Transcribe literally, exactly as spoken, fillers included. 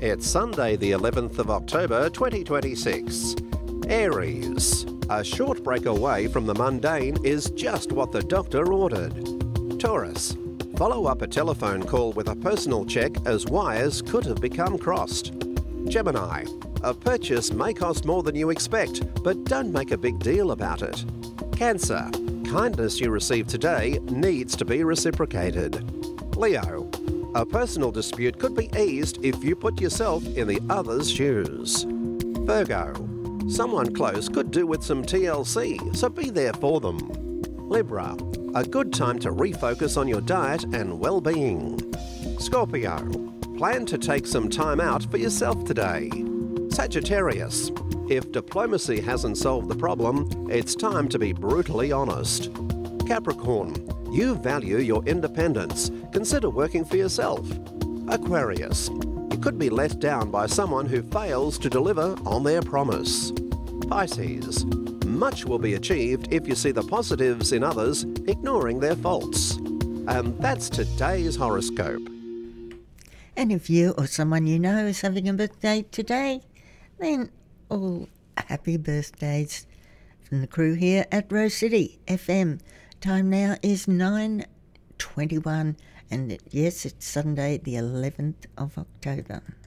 It's Sunday the eleventh of October twenty twenty-six. Aries. A short break away from the mundane is just what the doctor ordered. Taurus. Follow up a telephone call with a personal check as wires could have become crossed. Gemini. A purchase may cost more than you expect, but don't make a big deal about it. Cancer. Kindness you receive today needs to be reciprocated. Leo. A personal dispute could be eased if you put yourself in the other's shoes. Virgo. Someone close could do with some T L C, so be there for them. Libra. A good time to refocus on your diet and well-being. Scorpio. Plan to take some time out for yourself today. Sagittarius. If diplomacy hasn't solved the problem, it's time to be brutally honest. Capricorn. You value your independence. Consider working for yourself. Aquarius. You could be let down by someone who fails to deliver on their promise. Pisces. Much will be achieved if you see the positives in others, ignoring their faults. And that's today's horoscope. And if you or someone you know is having a birthday today, then all happy birthdays from the crew here at Rose City F M. Time now is nine twenty-one, and yes, it's Sunday the eleventh of October.